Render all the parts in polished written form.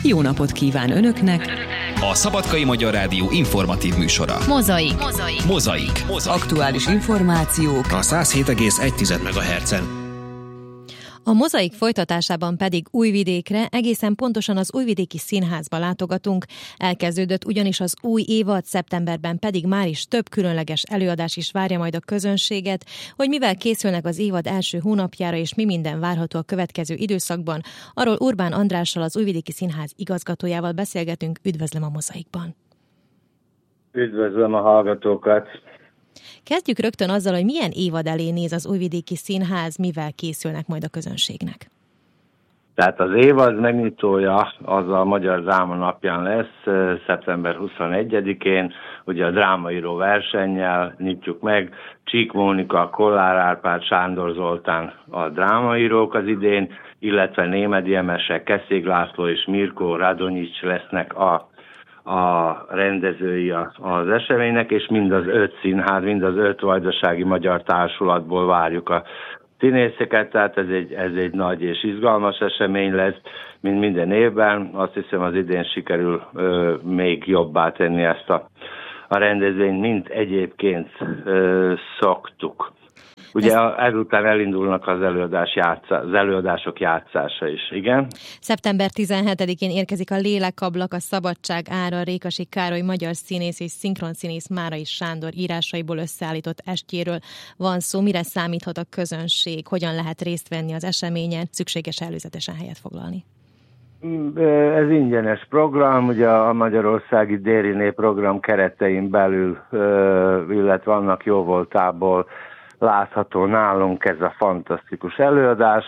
jó napot kíván Önöknek! A Szabadkai Magyar Rádió informatív műsora. Mozaik. Aktuális információk a 107,1 MHz-en. A Mozaik folytatásában pedig Újvidékre, egészen pontosan az Újvidéki Színházba látogatunk. Elkezdődött ugyanis az új évad, szeptemberben pedig már is több különleges előadás is várja majd a közönséget, hogy mivel készülnek az évad első hónapjára és mi minden várható a következő időszakban. Arról Urbán Andrással, az Újvidéki Színház igazgatójával beszélgetünk. Üdvözlöm a Mozaikban! Üdvözlöm a hallgatókat! Kezdjük rögtön azzal, hogy milyen évad elé néz az Újvidéki Színház, mivel készülnek majd a közönségnek. Tehát az évad megnyitója az a Magyar Dráma napján lesz, szeptember 21-én, ugye a drámaíró versennyel nyitjuk meg. Csík Mónika, Kollár Árpád, Sándor Zoltán a drámaírók az idén, illetve Némedy Emese, Keszég László és Mirko Radonyics lesznek a rendezői az eseménynek, és mind az 5 színház, mind az 5 vajdasági magyar társulatból várjuk a színészeket, tehát ez egy nagy és izgalmas esemény lesz, mint minden évben. Azt hiszem, az idén sikerül még jobbá tenni ezt a rendezvényt, mint egyébként szoktuk. Ugye ezután elindulnak az előadások játszása is, igen? Szeptember 17-én érkezik a Lélekablak, a Szabadság ára, Rékasi Károly magyar színész és szinkronszínész Márai Sándor írásaiból összeállított estjéről van szó. Mire számíthat a közönség? Hogyan lehet részt venni az eseményen? Szükséges előzetesen helyet foglalni? Ez ingyenes program, ugye a Magyarországi Dériné program keretein belül, illetve annak jóvoltából látható nálunk ez a fantasztikus előadás.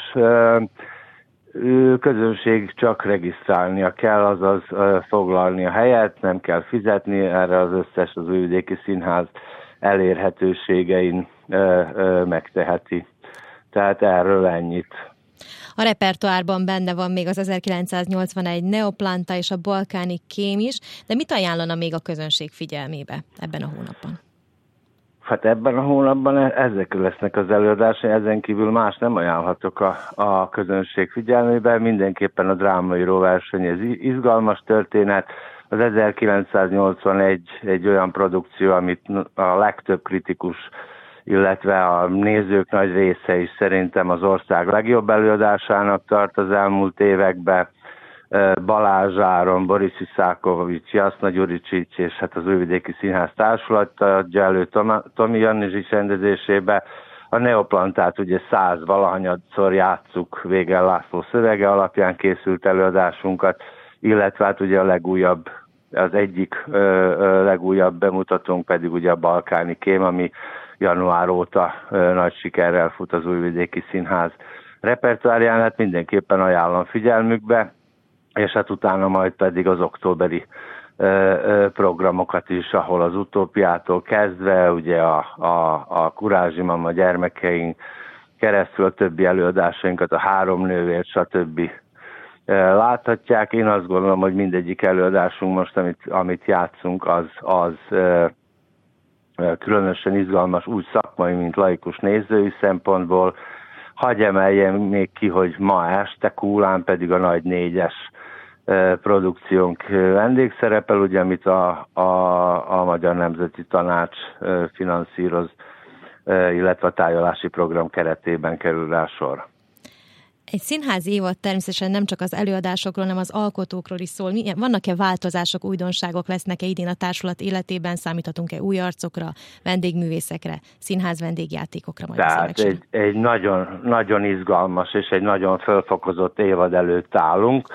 Közönség csak regisztrálnia kell, azaz foglalni a helyet, nem kell fizetni, erre az összes az Újvidéki Színház elérhetőségein megteheti. Tehát erről ennyit. A repertoárban benne van még az 1981 Neoplanta és a Balkáni Kém is, de mit ajánlana még a közönség figyelmébe ebben a hónapban? Hát ebben a hónapban ezek lesznek az előadásai, ezen kívül más nem ajánlhatok a közönség figyelmébe. Mindenképpen a drámaíró verseny, ez izgalmas történet. Az 1981 egy olyan produkció, amit a legtöbb kritikus, illetve a nézők nagy része is szerintem az ország legjobb előadásának tart az elmúlt években. Balázs Áron, Boris Iszákovics, Jasna Gyuricsics és hát az Újvidéki Színház társulat adja elő Tomi Jannizsics rendezésébe. A Neoplantát ugye 100-valahanyadszor játsszuk Végel László szövege alapján készült előadásunkat, illetve hát ugye a legújabb, az egyik legújabb bemutatónk pedig ugye a Balkáni Kém, ami január óta nagy sikerrel fut az Újvidéki Színház repertoárján, hát mindenképpen ajánlom figyelmükbe, és hát utána majd pedig az októberi programokat is, ahol az Utópiától kezdve, ugye a Kurázsimama gyermekeink keresztül a többi előadásainkat, a Három nővér, stb. Láthatják. Én azt gondolom, hogy mindegyik előadásunk most, amit játszunk, az különösen izgalmas úgy szakmai, mint laikus nézői szempontból. Hagy emeljem még ki, hogy ma este Kúlán pedig a Nagy Négyes produkciónk vendégszerepel, ugye, amit a Magyar Nemzeti Tanács finanszíroz, illetve a tárgyalási program keretében kerül rá sor. Egy színházi évad természetesen nem csak az előadásokról, hanem az alkotókról is szól. Vannak-e változások, újdonságok, lesznek-e idén a társulat életében? Számíthatunk-e új arcokra, vendégművészekre, színház vendégjátékokra? Tehát egy nagyon, nagyon izgalmas és egy nagyon fölfokozott évad előtt állunk.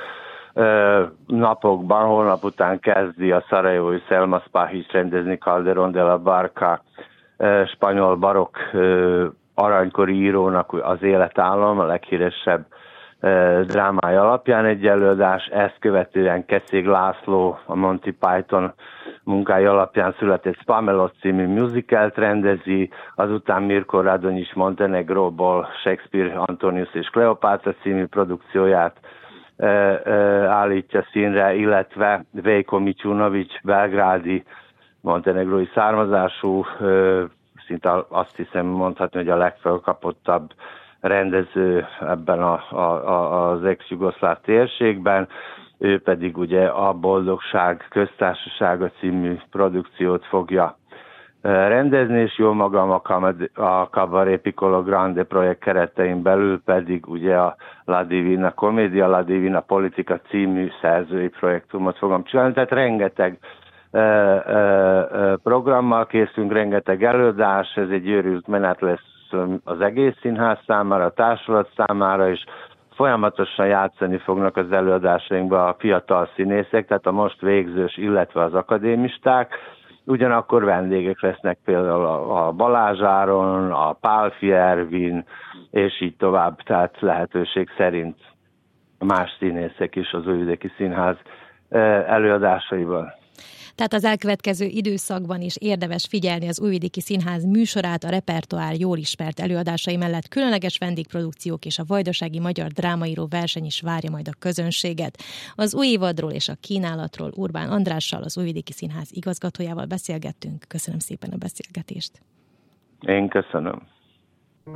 Napokban, holnap után kezdi a szarajevói Selma Spahic rendezni Calderón de la Barca spanyol barokk aranykori írónak az életállam, a leghíresebb drámája alapján egy előadás, ezt követően Keszég László a Monty Python munkája alapján született Spamelot című musicalt rendezi, azután Mirko Radonyics Montenegróból Shakespeare, Antonius és Kleopátra című produkcióját állítja színre, illetve Veljko Mićunović belgrádi montenegrói származású, szinte azt hiszem mondhatni, hogy a legfelkapottabb rendező ebben az ex-jugoszláv térségben. ő pedig ugye a Boldogság Köztársasága című produkciót fogja rendezni, és jó magam a Cabaret Piccolo Grande projekt keretein belül pedig ugye a La Divina Commedia, La Divina Politica című szerzői projektumot fogom csinálni, tehát rengeteg programmal készülünk, rengeteg előadás, ez egy őrült menet lesz az egész színház számára, a társulat számára, és folyamatosan játszani fognak az előadásainkban a fiatal színészek, tehát a most végzős, illetve az akadémisták. Ugyanakkor vendégek lesznek például a Balázs Áron, a Pálfi Ervin, és így tovább, tehát lehetőség szerint más színészek is az Újvidéki Színház előadásaival. Tehát az elkövetkező időszakban is érdemes figyelni az Újvidéki Színház műsorát, a repertoár jól ismert előadásai mellett különleges vendégprodukciók és a Vajdasági Magyar Drámaíró verseny is várja majd a közönséget. Az új évadról és a kínálatról Urbán Andrással, az Újvidéki Színház igazgatójával beszélgettünk. Köszönöm szépen a beszélgetést. Én köszönöm.